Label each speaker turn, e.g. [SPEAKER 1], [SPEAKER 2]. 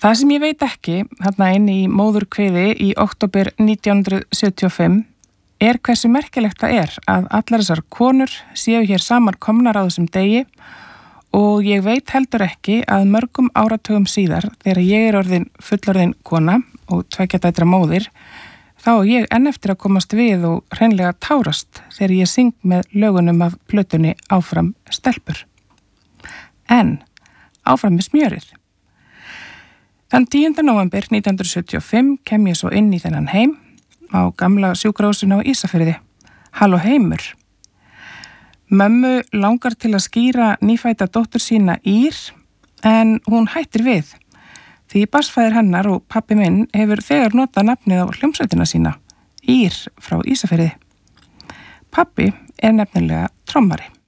[SPEAKER 1] Það sem ég veit ekki, þarna inn í móðurkviði í október 1975, hversu merkilegt það að allar þessar konur séu hér saman komnar á þessum degi og ég veit heldur ekki að mörgum áratugum síðar, þegar ég orðin fullorðin kona og 2 dætra móðir, þá ég enn eftir að komast við og hreinlega tárast þegar ég syng með lögunum af plötunni Áfram stelpur. En áfram með smjörið. Þann 10. nóvember 1975 kem ég svo inn í þennan heim á gamla sjúkrahúsinu á Ísafirði. Halló heimur. Mömmu langar til að skíra nýfædda dóttur sína Ír, en hún hættir við. Því barnsfaðir hennar og pabbi minn hefur þegar notað nafnið á hljómsveitina sína, Ír frá Ísafirði. Pabbi nefnilega trommari.